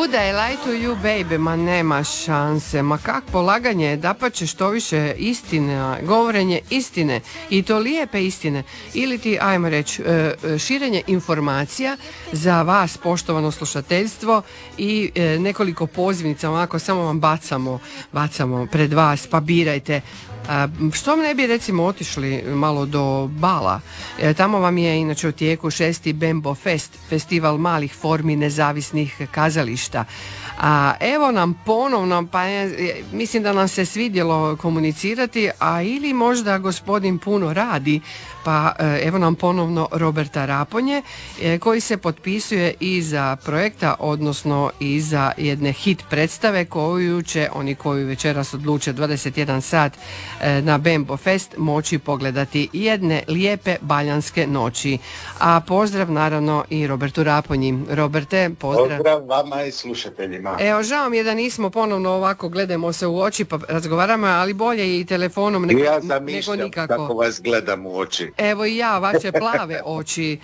Would I lie to you baby, ma nema šanse, ma kak polaganje, dapače što više istina, govorenje istine i to lijepe istine, ili ti, ajmo reći, širenje informacija za vas, poštovano slušateljstvo i nekoliko pozivnica, ovako samo vam bacamo pred vas, pa birajte. Što ne bi recimo otišli malo do Bala, tamo vam je inače u tijeku 6. Bembo Fest, festival malih formi nezavisnih kazališta. A evo nam ponovno, pa mislim da nam se svidjelo komunicirati, a ili možda gospodin puno radi, pa evo nam ponovno Roberta Raponje, koji se potpisuje i za projekta, odnosno i za jedne hit predstave koju će oni koji večeras odluče 21 sat na Bembo Fest moći pogledati, jedne lijepe baljanske noći. A pozdrav naravno i Robertu Raponji. Roberte, pozdrav. Pozdrav vama i slušateljima. Evo, žao mi je da nismo ponovno ovako, gledamo se u oči pa razgovaramo, ali bolje i telefonom nego nikako. Ja zamišljam kako vas gledam u oči. Evo i ja, vaše plave oči.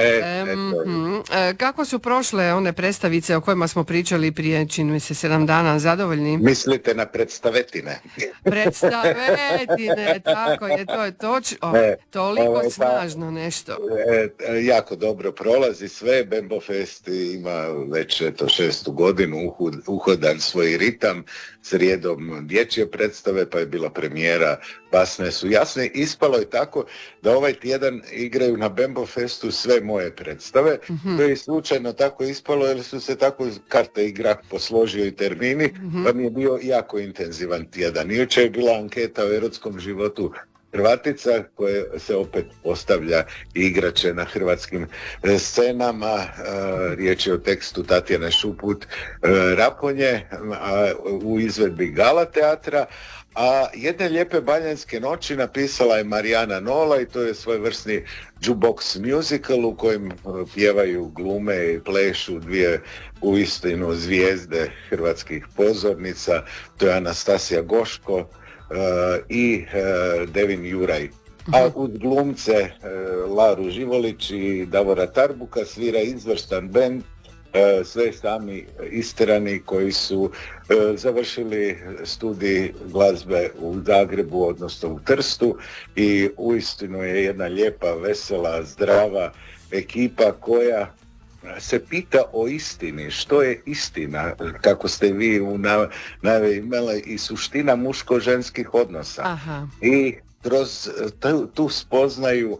Kako su prošle one predstavice o kojima smo pričali prije, čini mi se, 7 dana, zadovoljni? Mislite na predstavetine? Predstavetine, tako je, to je točno. Toliko snažno nešto. Jako dobro prolazi sve, Bembo Fest ima već 6. godinu, uhodan svoj ritam, srijedom dječje predstave, pa je bila premijera Basne su jasne. Ispalo je tako da ovaj tjedan igraju na Bembo Festu sve moje predstave. To je slučajno tako ispalo jer su se tako karte igra posložio i termini, pa mi je bio jako intenzivan tjedan. Jučer je bila anketa o erotskom životu Hrvatica koja se opet postavlja i igraće na hrvatskim scenama. Riječ je o tekstu Tatjane Šuput Raponje u izvedbi Gala teatra. A jedne lijepe baljanske noći napisala je Marijana Nola i to je svojevrsni jukebox musical u kojem pjevaju, glume i plešu dvije uistinu zvijezde hrvatskih pozornica. To je Anastasija Goško i Devin Juraj. A uz glumce Laru Živolić i Davora Tarbuka svira izvrstan bend, sve sami Istrani koji su završili studij glazbe u Zagrebu, odnosno u Trstu, i uistinu je jedna lijepa, vesela, zdrava ekipa koja se pita o istini. Što je istina, kako ste vi u najavi imali, i suština muško-ženskih odnosa. Aha. I kroz tu spoznaju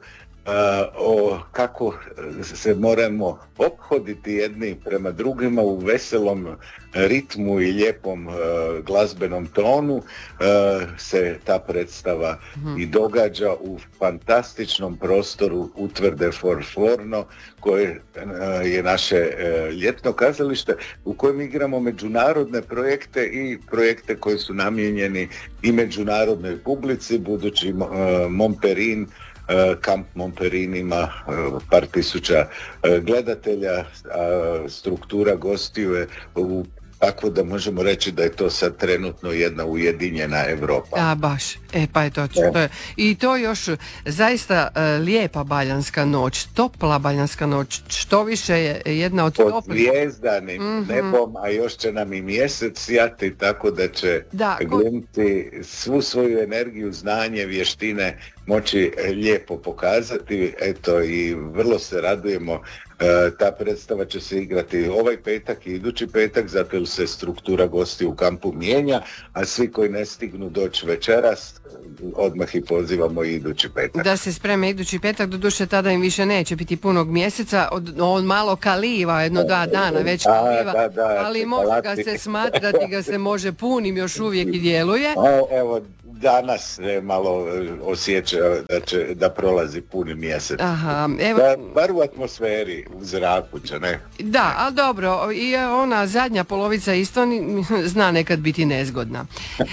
o kako se moramo ophoditi jedni prema drugima u veselom ritmu i lijepom glazbenom tonu se ta predstava i događa u fantastičnom prostoru Utvrde Forforno, koje je naše ljetno kazalište u kojem igramo međunarodne projekte i projekte koji su namijenjeni i međunarodnoj publici, budući Montperin, Kamp Montperin ima par tisuća gledatelja, struktura gostiju je tako da možemo reći da je to sad trenutno jedna ujedinjena Europa. A baš, pa je to. I to još zaista lijepa baljanska noć, topla baljanska noć, što više je jedna od toplih. Pod zvijezdanim nebom, a još će nam i mjesec sjati, tako da će glumci svu svoju energiju, znanje, vještine moći lijepo pokazati. Eto, i vrlo se radujemo. Ta predstava će se igrati ovaj petak i idući petak, zato jer se struktura gosti u kampu mijenja, a svi koji ne stignu doći večeras, odmah i pozivamo i idući petak. Da se spreme idući petak, doduše tada im više neće biti punog mjeseca, on malo kaliva, 1-2 dana već kaliva, ali može ga se smatrati, ga se može punim, još uvijek i djeluje. Evo, danas se malo osjeća da prolazi puni mjesec. Aha, evo. Bar u atmosferi, u zraku će, ne? Da, ali dobro, i ona zadnja polovica isto zna nekad biti nezgodna.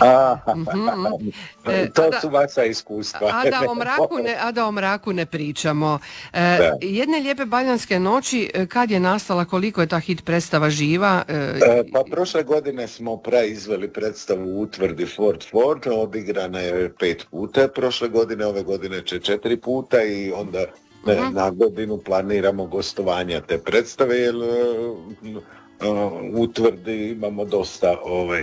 To su vaša iskustva. A da o mraku ne pričamo. Jedne lijepe baljanske noći, kad je nastala, koliko je ta hit predstava živa? Pa prošle godine smo izveli predstavu u Utvrdi Ford, odigrana je 5 puta prošle godine, ove godine će 4 puta i onda na godinu planiramo gostovanja te predstave, jer utvrdi, imamo dosta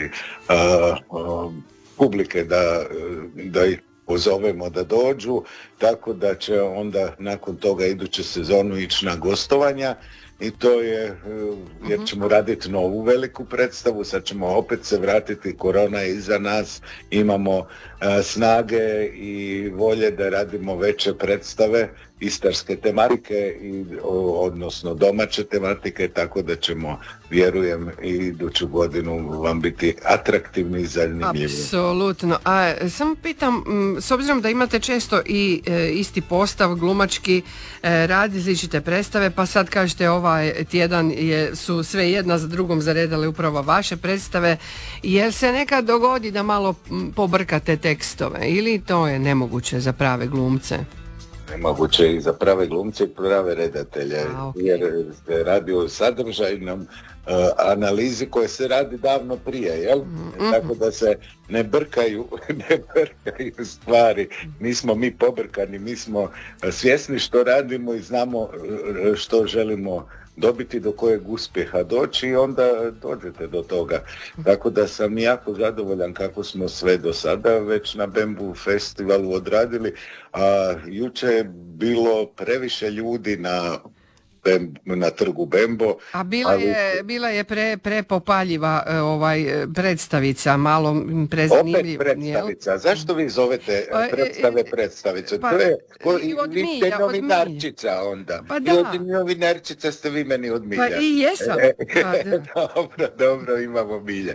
publike da ih pozovemo da dođu, tako da će onda nakon toga iduću sezonu ići na gostovanja i to je, jer ćemo raditi novu veliku predstavu, sad ćemo opet se vratiti, korona je iza nas, imamo snage i volje da radimo veće predstave, istarske tematike, odnosno domaće tematike, tako da ćemo, vjerujem, i iduću godinu vam biti atraktivni i zanimljivi. Apsolutno. A samo pitam, s obzirom da imate često i isti postav glumački, različite predstave, pa sad kažete ovaj tjedan su sve jedna za drugom zaredale upravo vaše predstave, jel se nekad dogodi da malo pobrkate tekstove ili to je nemoguće za prave glumce? Nemoguće i za prave glumce i prave redatelje, jer se radi o sadržajnom analizi koja se radi davno prije, jel? Tako da se ne brkaju stvari, nismo mi pobrkani, mi smo svjesni što radimo i znamo što želimo dobiti, do kojeg uspjeha doći i onda dođete do toga. Tako da sam jako zadovoljan kako smo sve do sada već na Bembu festivalu odradili, a jučer je bilo previše ljudi na trgu Bembo. A bila je prepopaljiva predstavica, malo prezanimljiva. Opet predstavica. Zašto vi zovete predstavice? Pa, to je od vi Milja, ste novinarčica onda. Pa da. I od novinarčica ste vi meni od Milja. Pa i jesam. Dobro, imamo Milje.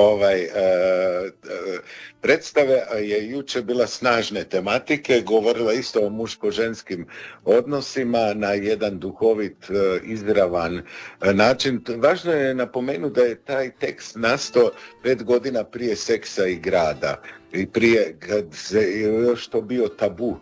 Predstave je jučer bila snažne tematike, govorila isto o muško-ženskim odnosima na jedan duhovit, izravan način. Važno je napomenuti da je taj tekst nastao 5 godina prije Seksa i grada i prije kad je još to bio tabu.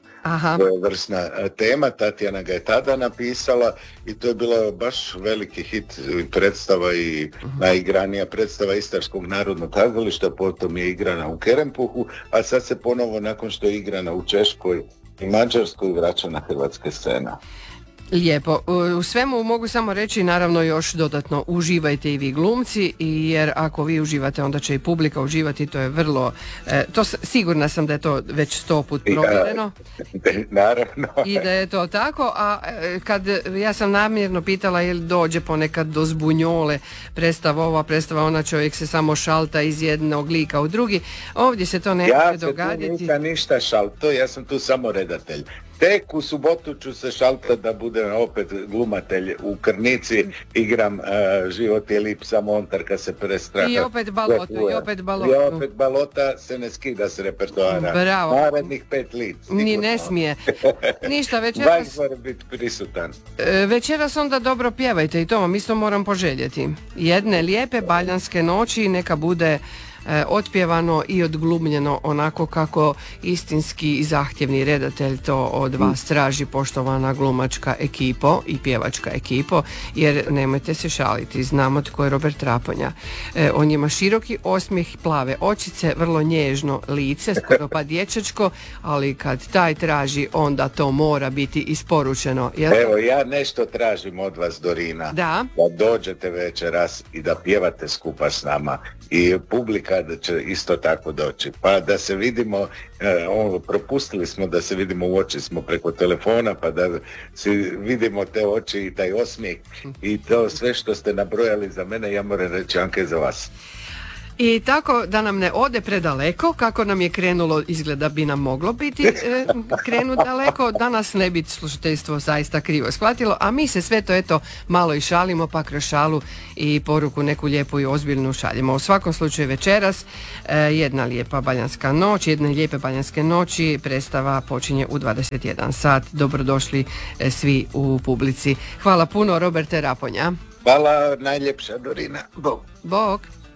Vrsna tema, Tatjana ga je tada napisala i to je bila baš veliki hit predstava i najigranija predstava Istarskog narodnog kazališta, potom je igrana u Kerempuhu, a sad se ponovo nakon što je igrana u Češkoj i Mađarskoj vraća na hrvatske scene. Lijepo. U svemu mogu samo reći, naravno još dodatno uživajte i vi glumci, jer ako vi uživate onda će i publika uživati, to je vrlo, sigurna sam da je to već 100 put provjereno. Naravno. I da je to tako, a ja sam namjerno pitala jel dođe ponekad do zbunjole, predstava ona, čovjek se samo šalta iz jednog lika u drugi, ovdje se to ne može dogaditi. Ja se tu nisam ništa šalto, ja sam tu samo redatelj. Tek u subotu ću se šaltati da budem opet glumatelj u Krnici, igram Život je lip, samo ontarka se prestraha. I opet baloto. I opet balota se ne skida s repertoara. Bravo. Narednih 5 lic. Ni ne smije. Ništa, večeras... mora biti prisutan. Večeras onda dobro pjevajte i to vam isto moram poželjeti. Jedne lijepe baljanske noći, neka bude otpjevano i odglumljeno onako kako istinski i zahtjevni redatelj to od vas traži, poštovana glumačka ekipo i pjevačka ekipo, jer nemojte se šaliti, znamo tko je Robert Raponja. On ima široki osmijeh, plave očice, vrlo nježno lice, skoro pa dječačko, ali kad taj traži onda to mora biti isporučeno. Jel? Evo, ja nešto tražim od vas, Dorina, da dođete večeras i da pjevate skupa s nama i publika da će isto tako doći. Pa da se vidimo, propustili smo da se vidimo u oči, smo preko telefona, pa da si vidimo te oči i taj osmijeh i to sve što ste nabrojali za mene, ja moram reći, Anke, za vas. I tako da nam ne ode predaleko, kako nam je krenulo, izgleda bi nam moglo biti krenuti daleko, da nas ne bi slušateljstvo zaista krivo shvatilo, a mi se sve to eto malo i šalimo, pa kroz šalu i poruku neku lijepu i ozbiljnu šaljemo. U svakom slučaju večeras jedna lijepa baljanska noć, jedne lijepe baljanske noći, predstava počinje u 21 sat. Dobrodošli svi u publici. Hvala puno, Roberte Raponja. Hvala, najljepša, Dorina. Bog. Bog.